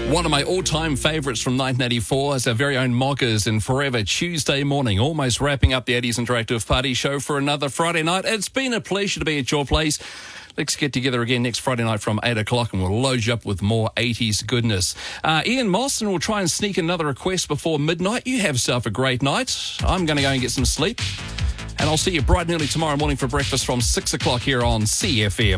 One of my all-time favourites from 1984 is our very own Moggers in Forever Tuesday Morning, almost wrapping up the 80s Interactive Party Show for another Friday night. It's been a pleasure to be at your place. Let's get together again next Friday night from 8 o'clock and we'll load you up with more 80s goodness. Ian Mosston will try and sneak another request before midnight. You have yourself a great night. I'm going to go and get some sleep. And I'll see you bright and early tomorrow morning for breakfast from 6 o'clock here on CFM.